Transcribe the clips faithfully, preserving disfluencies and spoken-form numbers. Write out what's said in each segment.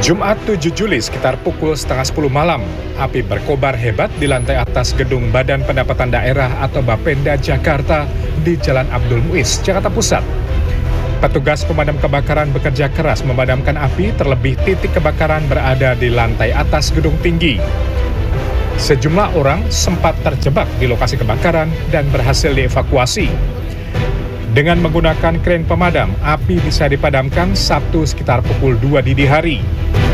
Jumat tujuh Juli sekitar pukul setengah sepuluh malam, api berkobar hebat di lantai atas gedung Badan Pendapatan Daerah atau Bapenda Jakarta di Jalan Abdul Muiz, Jakarta Pusat. Petugas pemadam kebakaran bekerja keras memadamkan api, terlebih titik kebakaran berada di lantai atas gedung tinggi. Sejumlah orang sempat terjebak di lokasi kebakaran dan berhasil dievakuasi. Dengan menggunakan kren pemadam, api bisa dipadamkan Sabtu sekitar pukul dua dini hari.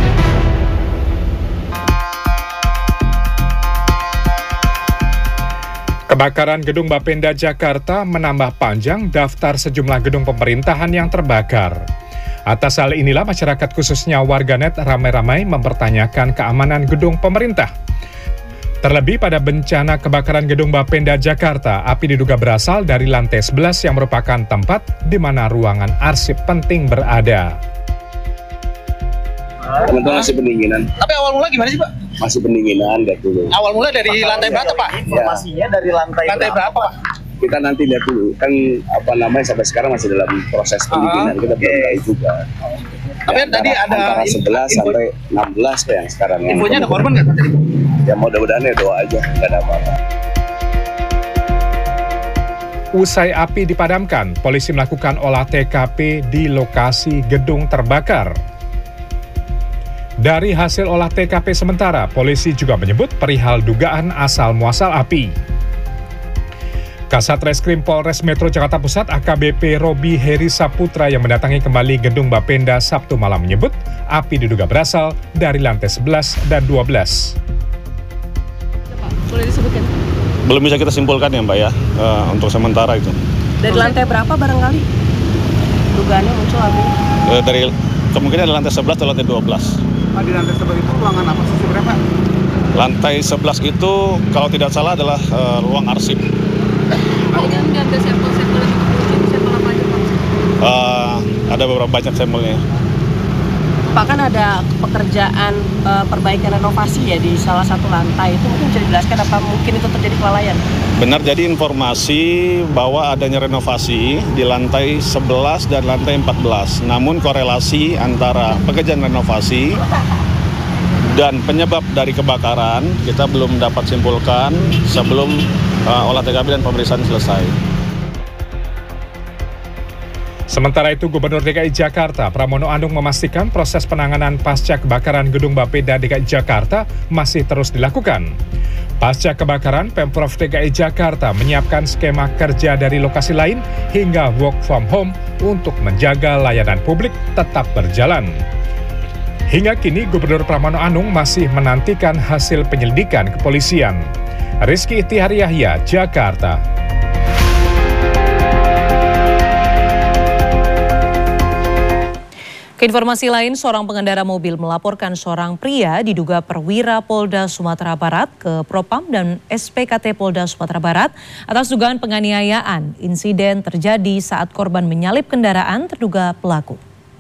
Kebakaran gedung Bapenda Jakarta menambah panjang daftar sejumlah gedung pemerintahan yang terbakar. Atas hal inilah masyarakat khususnya warganet ramai-ramai mempertanyakan keamanan gedung pemerintah. Terlebih pada bencana kebakaran gedung Bapenda Jakarta, api diduga berasal dari lantai sebelas yang merupakan tempat di mana ruangan arsip penting berada. Teman-teman masih pendinginan. Tapi awal mula gimana sih, Pak? Masih pendinginan, lihat dulu. Awal mula dari lantai berapa, Pak? Informasinya dari lantai, lantai berapa, Pak? Kita nanti lihat dulu. Kan apa namanya sampai sekarang masih dalam proses pendinginan. Uh-huh. Kita belum tahu juga. Tapi ya, tadi ada antara sebelas sampai enam belas kayak yang sekarang. Infonya ada korban nggak tadi? Ya mudah-mudahan ya doa aja, nggak ada apa-apa. Usai api dipadamkan, polisi melakukan olah T K P di lokasi gedung terbakar. Dari hasil olah T K P sementara, polisi juga menyebut perihal dugaan asal-muasal api. Kasat Reskrim Polres Metro Jakarta Pusat A K B P Robi Heri Saputra yang mendatangi kembali gedung Bapenda Sabtu malam menyebut api diduga berasal dari lantai sebelas dan dua belas. Boleh disebutkan? Belum bisa kita simpulkan ya Mbak ya, uh, untuk sementara itu. Dari lantai berapa barangkali dugaannya muncul api? Uh, dari kemungkinan dari lantai sebelas atau lantai dua belas. Nah, di lantai sebelas itu ruangan apa sih sebenarnya, Pak? Lantai sebelas itu kalau tidak salah adalah uh, ruang arsip. Pak, ini ada sampel-sampel yang diuji, sampel apa aja, Pak? Uh, ada beberapa banyak sampelnya. Pak, kan ada pekerjaan uh, perbaikan renovasi ya di salah satu lantai, itu mungkin bisa dijelaskan apa mungkin itu terjadi kelalaian? Benar, jadi informasi bahwa adanya renovasi di lantai sebelas dan lantai empat belas. Namun korelasi antara pekerjaan renovasi dan penyebab dari kebakaran kita belum dapat simpulkan sebelum uh, olah T K P dan pemeriksaan selesai. Sementara itu, Gubernur D K I Jakarta Pramono Anung memastikan proses penanganan pasca kebakaran gedung Bapenda D K I Jakarta masih terus dilakukan. Pasca kebakaran, Pemprov D K I Jakarta menyiapkan skema kerja dari lokasi lain hingga work from home untuk menjaga layanan publik tetap berjalan. Hingga kini, Gubernur Pramono Anung masih menantikan hasil penyelidikan kepolisian. Rizky Ihtihar Yahya, Jakarta. Keinformasi lain, seorang pengendara mobil melaporkan seorang pria diduga perwira Polda Sumatera Barat ke Propam dan S P K T Polda Sumatera Barat atas dugaan penganiayaan. Insiden terjadi saat korban menyalip kendaraan terduga pelaku.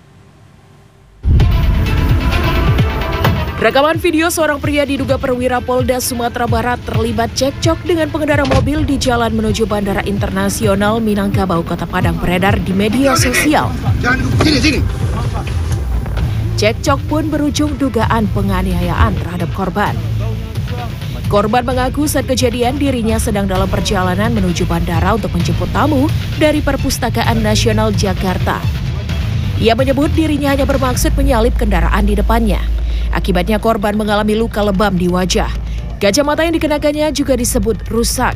Rekaman video seorang pria diduga perwira Polda Sumatera Barat terlibat cekcok dengan pengendara mobil di jalan menuju Bandara Internasional Minangkabau, Kota Padang beredar di media sosial. Sini, sini. Cekcok pun berujung dugaan penganiayaan terhadap korban. Korban mengaku saat kejadian dirinya sedang dalam perjalanan menuju bandara untuk menjemput tamu dari Perpustakaan Nasional Jakarta. Ia menyebut dirinya hanya bermaksud menyalip kendaraan di depannya. Akibatnya korban mengalami luka lebam di wajah. Kacamata yang dikenakannya juga disebut rusak.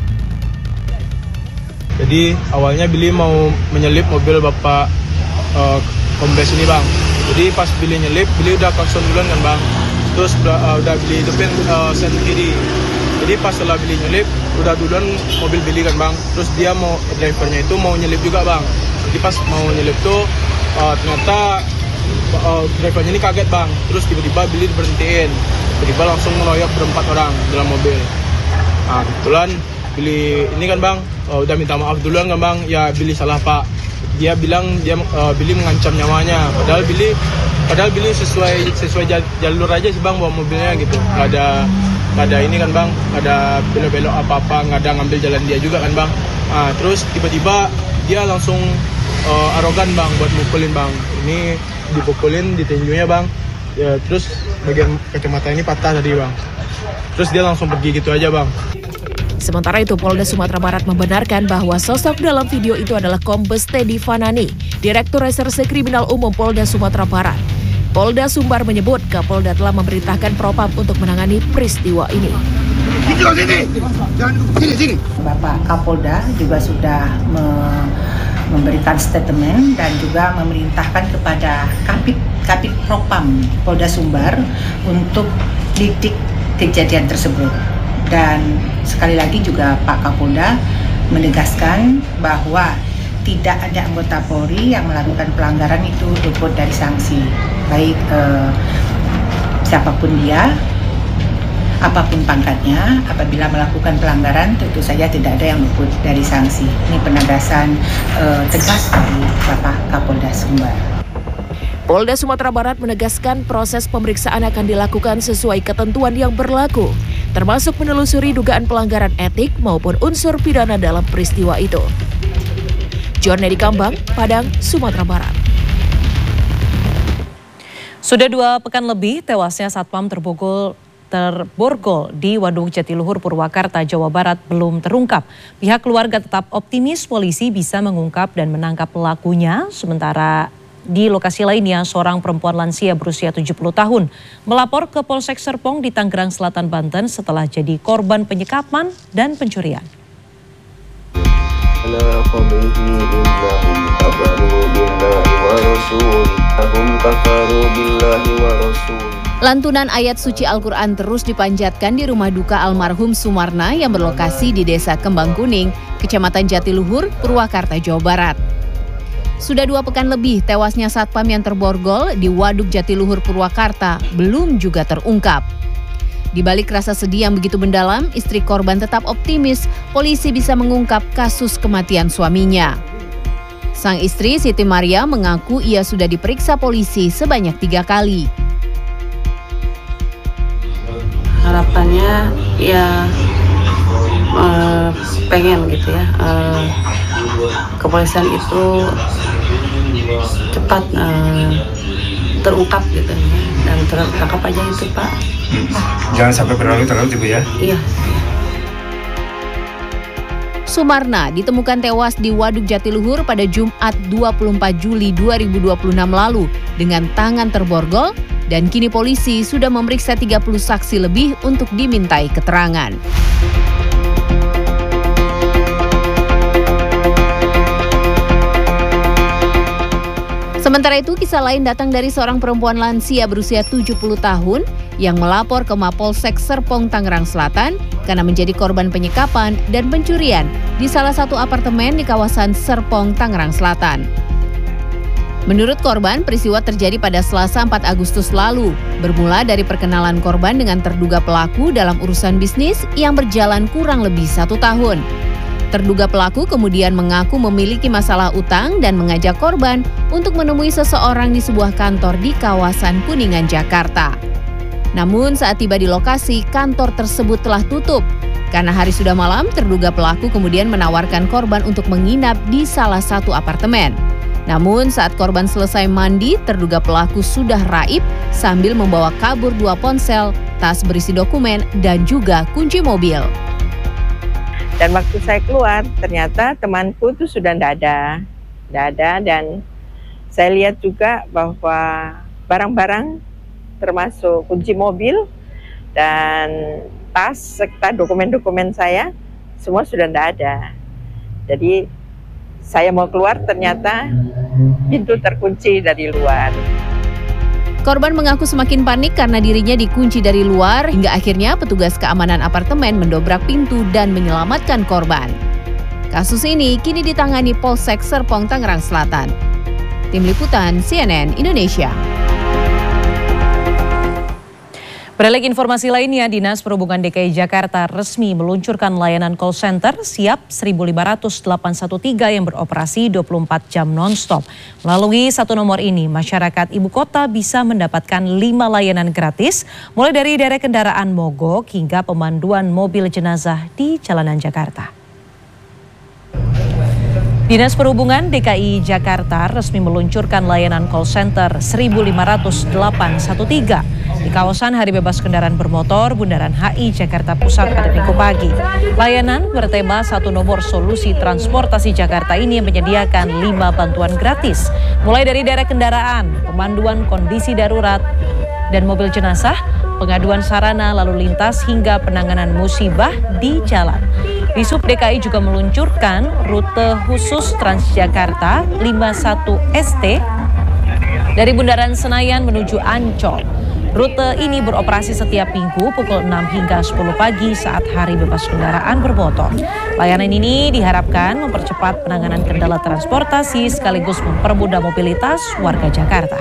Jadi awalnya Billy mau menyelip mobil Bapak uh, Kombes ini, Bang. Jadi pas Billy nyelip, Billy udah klakson duluan kan, Bang. Terus udah, uh, udah Billy hidupin uh, sen kiri. Jadi pas setelah Billy nyelip, udah duluan mobil Billy kan, Bang. Terus dia mau, drivernya itu mau nyelip juga, Bang. Jadi pas mau nyelip tuh uh, ternyata Uh, drivernya ini kaget, Bang. Terus tiba-tiba Billy diberhentiin. Tiba-tiba langsung meroyok berempat orang dalam mobil. Nah, kebetulan Billy ini kan, Bang, uh, udah minta maaf duluan kan, Bang. Ya Billy salah, Pak. Dia bilang dia uh, Billy mengancam nyawanya. Padahal Billy padahal Billy sesuai sesuai jalur aja sih, Bang, bawa mobilnya gitu. Gak ada gak ada ini kan, Bang. Gak ada belok-belok apa-apa, gak ada ngambil jalan dia juga kan, Bang. Nah, terus tiba-tiba dia langsung uh, arogan, Bang, buat mukulin, Bang. Ini dipukulin, ditinjunya, Bang. Ya terus bagian kacamata ini patah tadi bang. Terus dia langsung pergi gitu aja bang. Sementara itu, Polda Sumatera Barat membenarkan bahwa sosok dalam video itu adalah Kombes Teddy Fanani, Direktur Reserse Kriminal Umum Polda Sumatera Barat. Polda Sumbar menyebut Kapolda telah memerintahkan Propam untuk menangani peristiwa ini. Bapak Kapolda juga sudah me memberikan statement dan juga memerintahkan kepada Kapit Kapit Propam Polda Sumbar untuk lidik kejadian tersebut. Dan sekali lagi juga Pak Kapolda menegaskan bahwa tidak ada anggota Polri yang melakukan pelanggaran itu luput dari sanksi, baik eh, siapapun dia, apapun pangkatnya. Apabila melakukan pelanggaran tentu saja tidak ada yang luput dari sanksi. Ini penegasan eh, tegas dari Bapak Kapolda Sumbar. Polda Sumatera Barat menegaskan proses pemeriksaan akan dilakukan sesuai ketentuan yang berlaku, termasuk menelusuri dugaan pelanggaran etik maupun unsur pidana dalam peristiwa itu. John Nedi Kambang, Padang, Sumatera Barat. Sudah dua pekan lebih tewasnya Satpam terborgol terborgol di Waduk Jatiluhur, Purwakarta, Jawa Barat belum terungkap. Pihak keluarga tetap optimis polisi bisa mengungkap dan menangkap pelakunya, sementara di lokasi lainnya, seorang perempuan lansia berusia tujuh puluh tahun melapor ke Polsek Serpong di Tangerang Selatan, Banten setelah jadi korban penyekapan dan pencurian. Lantunan ayat suci Al-Quran terus dipanjatkan di rumah duka almarhum Sumarna yang berlokasi di Desa Kembang Kuning, Kecamatan Jatiluhur, Purwakarta, Jawa Barat. Sudah dua pekan lebih tewasnya Satpam yang terborgol di Waduk Jatiluhur, Purwakarta belum juga terungkap. Di balik rasa sedih yang begitu mendalam, istri korban tetap optimis polisi bisa mengungkap kasus kematian suaminya. Sang istri Siti Maria mengaku ia sudah diperiksa polisi sebanyak tiga kali. Harapannya ya eh, pengen gitu ya, eh, kepolisian itu cepat eh, terungkap gitu dan tertangkap aja itu Pak. Jangan sampai berlarut-larut Ibu ya. Iya. Sumarna ditemukan tewas di Waduk Jatiluhur pada Jumat dua puluh empat Juli dua ribu dua puluh enam lalu dengan tangan terborgol dan kini polisi sudah memeriksa tiga puluh saksi lebih untuk dimintai keterangan. Sementara itu, kisah lain datang dari seorang perempuan lansia berusia tujuh puluh tahun yang melapor ke Mapolsek Serpong, Tangerang Selatan karena menjadi korban penyekapan dan pencurian di salah satu apartemen di kawasan Serpong, Tangerang Selatan. Menurut korban, peristiwa terjadi pada Selasa empat Agustus lalu, bermula dari perkenalan korban dengan terduga pelaku dalam urusan bisnis yang berjalan kurang lebih satu tahun. Terduga pelaku kemudian mengaku memiliki masalah utang dan mengajak korban untuk menemui seseorang di sebuah kantor di kawasan Kuningan, Jakarta. Namun saat tiba di lokasi, kantor tersebut telah tutup. Karena hari sudah malam, terduga pelaku kemudian menawarkan korban untuk menginap di salah satu apartemen. Namun saat korban selesai mandi, terduga pelaku sudah raib sambil membawa kabur dua ponsel, tas berisi dokumen, dan juga kunci mobil. Dan waktu saya keluar, ternyata temanku itu sudah tidak ada. Tidak ada, dan saya lihat juga bahwa barang-barang termasuk kunci mobil dan tas serta dokumen-dokumen saya semua sudah tidak ada. Jadi saya mau keluar, ternyata pintu terkunci dari luar. Korban mengaku semakin panik karena dirinya dikunci dari luar hingga akhirnya petugas keamanan apartemen mendobrak pintu dan menyelamatkan korban. Kasus ini kini ditangani Polsek Serpong, Tangerang Selatan. Tim Liputan C N N Indonesia. Beralih informasi lainnya, Dinas Perhubungan D K I Jakarta resmi meluncurkan layanan call center Siap seribu lima ratus delapan satu tiga yang beroperasi dua puluh empat jam non-stop. Melalui satu nomor ini, masyarakat ibu kota bisa mendapatkan lima layanan gratis, mulai dari derek kendaraan mogok hingga pemanduan mobil jenazah di jalanan Jakarta. Dinas Perhubungan D K I Jakarta resmi meluncurkan layanan call center seribu lima ratus delapan satu tiga di kawasan Hari Bebas Kendaraan Bermotor Bundaran H I Jakarta Pusat pada Minggu pagi. Layanan bertema satu nomor solusi transportasi Jakarta ini menyediakan lima bantuan gratis, mulai dari derek kendaraan, pemanduan kondisi darurat dan mobil jenazah, pengaduan sarana lalu lintas hingga penanganan musibah di jalan. Disub D K I juga meluncurkan rute khusus Transjakarta lima puluh satu S T dari Bundaran Senayan menuju Ancol. Rute ini beroperasi setiap minggu pukul enam hingga sepuluh pagi saat Hari Bebas Kendaraan Bermotor. Layanan ini diharapkan mempercepat penanganan kendala transportasi sekaligus mempermudah mobilitas warga Jakarta.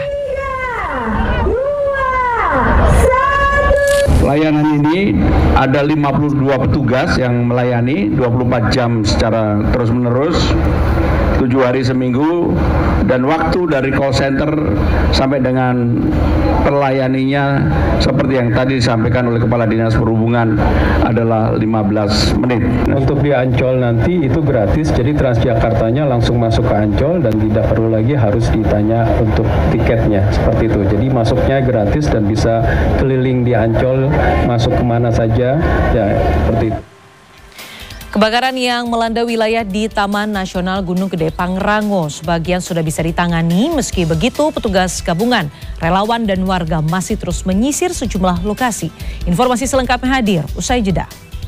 Layanan ini ada lima puluh dua petugas yang melayani dua puluh empat jam secara terus-menerus, tujuh hari seminggu, dan waktu dari call center sampai dengan pelayaninya seperti yang tadi disampaikan oleh Kepala Dinas Perhubungan adalah lima belas menit. Untuk di Ancol nanti itu gratis, jadi Transjakartanya langsung masuk ke Ancol dan tidak perlu lagi harus ditanya untuk tiketnya, seperti itu. Jadi masuknya gratis dan bisa keliling di Ancol, masuk kemana saja, ya seperti itu. Kebakaran yang melanda wilayah di Taman Nasional Gunung Gede Pangrango sebagian sudah bisa ditangani. Meski begitu, petugas gabungan, relawan dan warga masih terus menyisir sejumlah lokasi. Informasi selengkapnya hadir usai jeda.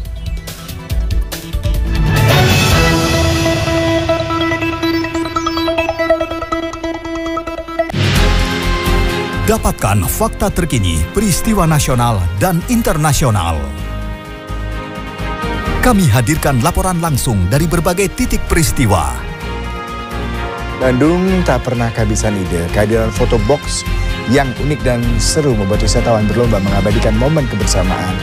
Dapatkan fakta terkini, peristiwa nasional dan internasional. Kami hadirkan laporan langsung dari berbagai titik peristiwa. Bandung tak pernah kehabisan ide. Kehadiran foto box yang unik dan seru membuat wisatawan berlomba mengabadikan momen kebersamaan.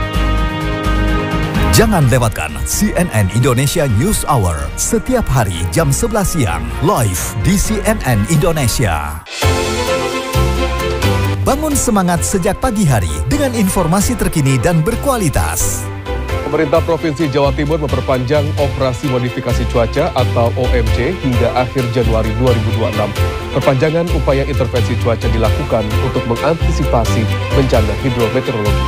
Jangan lewatkan C N N Indonesia News Hour setiap hari jam sebelas siang live di C N N Indonesia. Bangun semangat sejak pagi hari dengan informasi terkini dan berkualitas. Pemerintah Provinsi Jawa Timur memperpanjang operasi modifikasi cuaca atau O M C hingga akhir Januari dua ribu dua puluh enam. Perpanjangan upaya intervensi cuaca dilakukan untuk mengantisipasi bencana hidrometeorologi.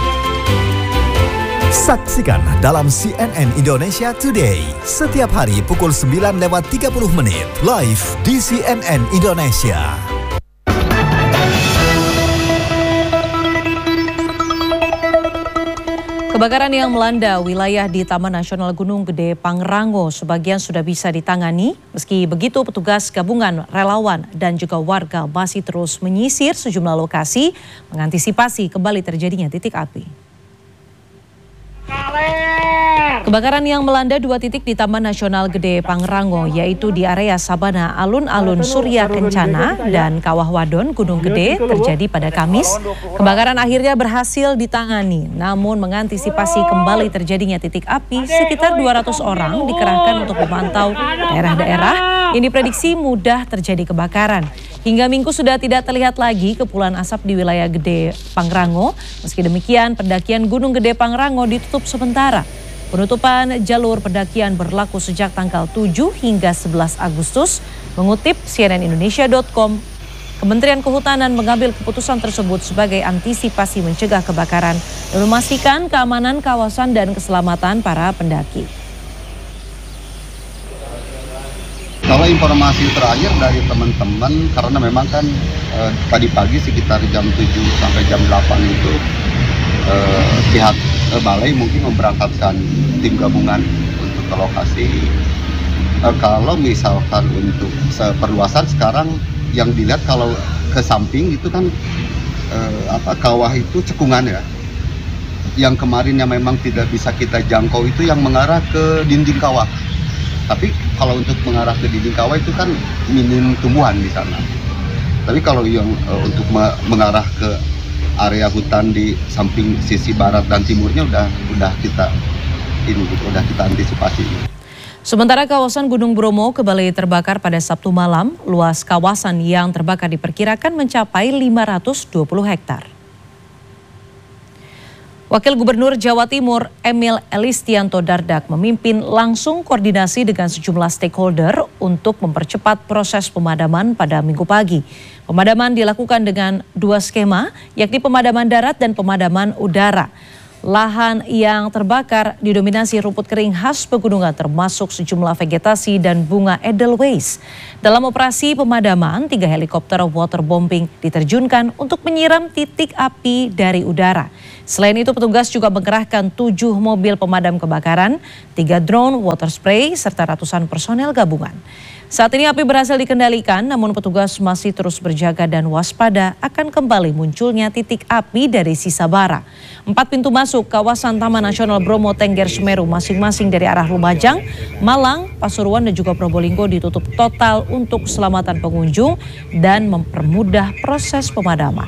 Saksikan dalam C N N Indonesia Today setiap hari pukul sembilan lewat tiga puluh menit live di C N N Indonesia. Kebakaran yang melanda wilayah di Taman Nasional Gunung Gede Pangrango sebagian sudah bisa ditangani. Meski begitu, petugas gabungan, relawan, dan juga warga masih terus menyisir sejumlah lokasi mengantisipasi kembali terjadinya titik api. Kebakaran yang melanda dua titik di Taman Nasional Gede Pangrango, yaitu di area Sabana Alun-Alun Surya Kencana dan Kawah Wadon Gunung Gede terjadi pada Kamis. Kebakaran akhirnya berhasil ditangani, namun mengantisipasi kembali terjadinya titik api, sekitar dua ratus orang dikerahkan untuk memantau daerah-daerah yang diprediksi mudah terjadi kebakaran. Hingga Minggu sudah tidak terlihat lagi kepulan asap di wilayah Gede Pangrango. Meski demikian, pendakian Gunung Gede Pangrango ditutup sementara. Penutupan jalur pendakian berlaku sejak tanggal tujuh hingga sebelas Agustus. Mengutip C N N Indonesia dot com, Kementerian Kehutanan mengambil keputusan tersebut sebagai antisipasi mencegah kebakaran dan memastikan keamanan kawasan dan keselamatan para pendaki. Kalau informasi terakhir dari teman-teman, karena memang kan eh, tadi pagi sekitar jam tujuh sampai jam delapan itu eh, pihak eh, balai mungkin memberangkatkan tim gabungan untuk ke lokasi. Eh, kalau misalkan untuk perluasan sekarang yang dilihat kalau ke samping itu kan eh, apa kawah itu cekungan ya. Yang kemarinnya memang tidak bisa kita jangkau itu yang mengarah ke dinding kawah. Tapi kalau untuk mengarah ke dinding kawah itu kan minim tumbuhan di sana. Tapi kalau yang uh, untuk me- mengarah ke area hutan di samping sisi barat dan timurnya udah udah kita ini gitu, udah kita antisipasi. Sementara kawasan Gunung Bromo kembali terbakar pada Sabtu malam. Luas kawasan yang terbakar diperkirakan mencapai lima ratus dua puluh hektar. Wakil Gubernur Jawa Timur Emil Elistianto Dardak memimpin langsung koordinasi dengan sejumlah stakeholder untuk mempercepat proses pemadaman pada Minggu pagi. Pemadaman dilakukan dengan dua skema, yakni pemadaman darat dan pemadaman udara. Lahan yang terbakar didominasi rumput kering khas pegunungan termasuk sejumlah vegetasi dan bunga edelweiss. Dalam operasi pemadaman, tiga helikopter waterbombing diterjunkan untuk menyiram titik api dari udara. Selain itu, petugas juga mengerahkan tujuh mobil pemadam kebakaran, tiga drone water spray, serta ratusan personel gabungan. Saat ini api berhasil dikendalikan, namun petugas masih terus berjaga dan waspada akan kembali munculnya titik api dari sisa bara. Empat pintu masuk kawasan Taman Nasional Bromo Tengger Semeru masing-masing dari arah Lumajang, Malang, Pasuruan dan juga Probolinggo ditutup total untuk keselamatan pengunjung dan mempermudah proses pemadaman.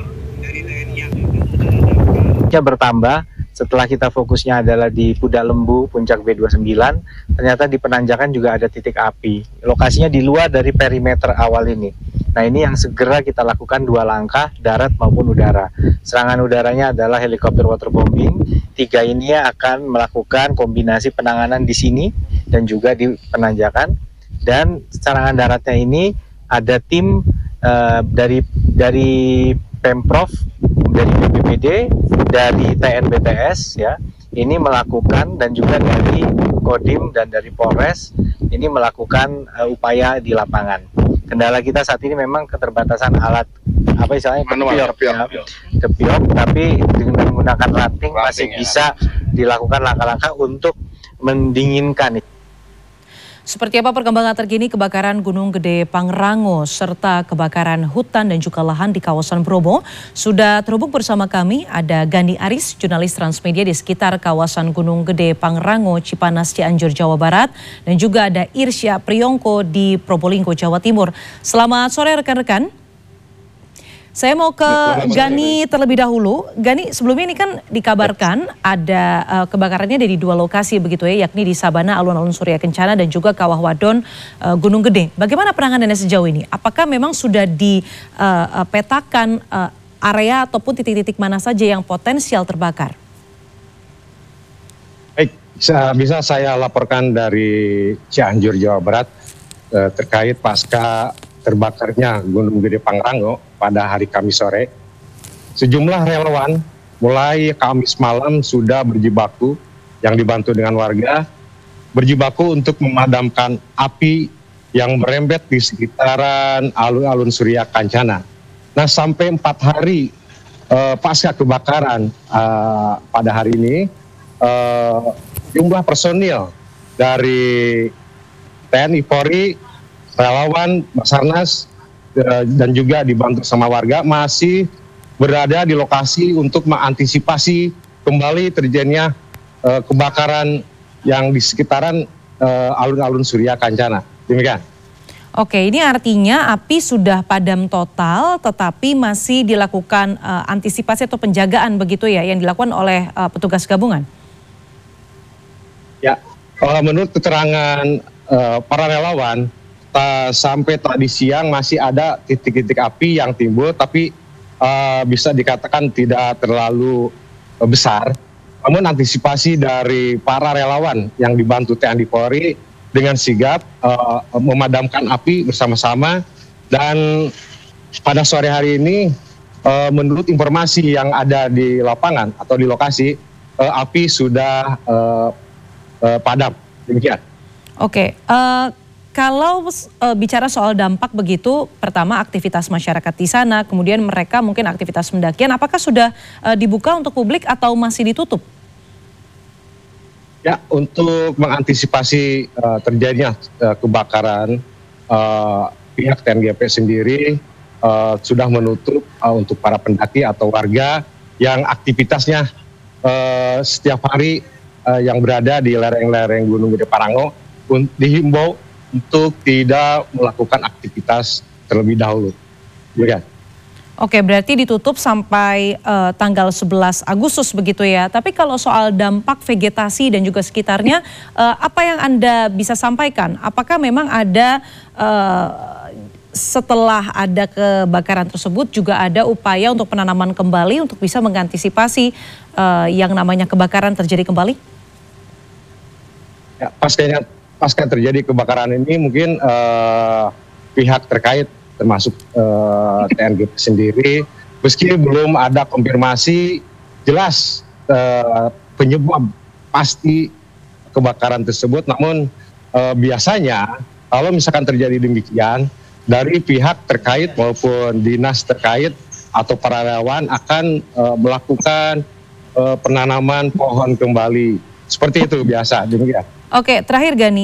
Bertambah setelah kita fokusnya adalah di Pudak Lembu, Puncak B dua puluh sembilan, ternyata di Penanjakan juga ada titik api. Lokasinya di luar dari perimeter awal ini. Nah, ini yang segera kita lakukan dua langkah, darat maupun udara. Serangan udaranya adalah helikopter waterbombing. Tiga ini akan melakukan kombinasi penanganan di sini dan juga di Penanjakan. Dan serangan daratnya ini ada tim uh, dari dari Pemprov, dari B P B D, dari T N B T S ya, ini melakukan, dan juga dari Kodim dan dari Polres ini melakukan uh, upaya di lapangan. Kendala kita saat ini memang keterbatasan alat apa istilahnya kepiok, ya, kepiok, tapi dengan menggunakan rating masih ya. bisa dilakukan langkah-langkah untuk mendinginkan. Seperti apa perkembangan terkini kebakaran Gunung Gede Pangrango serta kebakaran hutan dan juga lahan di kawasan Bromo? Sudah terhubung bersama kami ada Gani Aris, jurnalis Transmedia di sekitar kawasan Gunung Gede Pangrango, Cipanas, Cianjur, Jawa Barat, dan juga ada Irsya Priyongko di Probolinggo, Jawa Timur. Selamat sore rekan-rekan. Saya mau ke Gani terlebih dahulu. Gani, sebelumnya ini kan dikabarkan ada uh, kebakarannya dari dua lokasi begitu ya, yakni di Sabana, Alun-Alun Surya Kencana dan juga Kawah Wadon, uh, Gunung Gede. Bagaimana penanganannya sejauh ini? Apakah memang sudah dipetakan uh, uh, area ataupun titik-titik mana saja yang potensial terbakar? Baik, bisa saya laporkan dari Cianjur, Jawa Barat uh, terkait pasca terbakarnya Gunung Gede Pangrango pada hari Kamis sore. Sejumlah relawan mulai Kamis malam sudah berjibaku yang dibantu dengan warga, berjibaku untuk memadamkan api yang merembet di sekitaran alun-alun Surya Kencana. Nah, sampai empat hari uh, pasca kebakaran uh, pada hari ini, uh, jumlah personil dari T N I Polri, relawan, Basarnas, dan juga dibantu sama warga masih berada di lokasi untuk mengantisipasi kembali terjadinya uh, kebakaran yang di sekitaran alun-alun uh, Surya Kencana. Demikian. Oke, ini artinya api sudah padam total tetapi masih dilakukan uh, antisipasi atau penjagaan begitu ya yang dilakukan oleh uh, petugas gabungan? Ya, uh, menurut keterangan uh, para relawan, sampai tadi siang masih ada titik-titik api yang timbul, tapi uh, bisa dikatakan tidak terlalu uh, besar. Namun antisipasi dari para relawan yang dibantu T N I Polri dengan sigap uh, memadamkan api bersama-sama. Dan pada sore hari ini, uh, menurut informasi yang ada di lapangan atau di lokasi, uh, api sudah uh, uh, padam. Demikian. Oke. Uh... Kalau e, bicara soal dampak begitu, pertama aktivitas masyarakat di sana, kemudian mereka mungkin aktivitas pendakian, apakah sudah e, dibuka untuk publik atau masih ditutup? Ya, untuk mengantisipasi e, terjadinya e, kebakaran, e, pihak T N G P sendiri e, sudah menutup e, untuk para pendaki atau warga yang aktivitasnya e, setiap hari e, yang berada di lereng-lereng Gunung Gede Pangrango, dihimbau untuk tidak melakukan aktivitas terlebih dahulu. Ya. Oke, berarti ditutup sampai uh, tanggal sebelas Agustus begitu ya. Tapi kalau soal dampak vegetasi dan juga sekitarnya, uh, apa yang Anda bisa sampaikan? Apakah memang ada uh, setelah ada kebakaran tersebut juga ada upaya untuk penanaman kembali untuk bisa mengantisipasi uh, yang namanya kebakaran terjadi kembali? Ya, pasca, pasca terjadi kebakaran ini mungkin uh, pihak terkait termasuk uh, T N G P sendiri, meski belum ada konfirmasi jelas uh, penyebab pasti kebakaran tersebut, namun uh, biasanya kalau misalkan terjadi demikian, dari pihak terkait maupun dinas terkait atau para relawan akan uh, melakukan uh, penanaman pohon kembali. Seperti itu biasa, demikian. Oke, terakhir Gani.